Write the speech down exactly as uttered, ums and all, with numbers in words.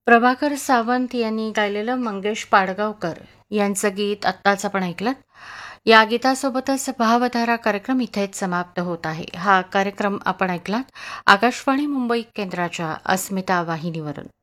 प्रभाकर सावंत यांनी गायलेलं मंगेश पाडगावकर यांचं गीत आत्ताच आपण ऐकलं. या गीतासोबतच भावधारा कार्यक्रम इथेच समाप्त होत आहे. हा कार्यक्रम आपण ऐकलात आकाशवाणी मुंबई केंद्राच्या अस्मिता वाहिनीवरून.